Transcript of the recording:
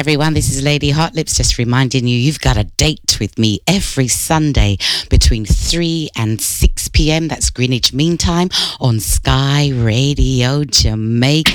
everyone, this is Lady Hot Lips, just reminding you, you've got a date with me every Sunday between 3 and 6 p.m. That's Greenwich Mean Time on Sky Radio Jamaica.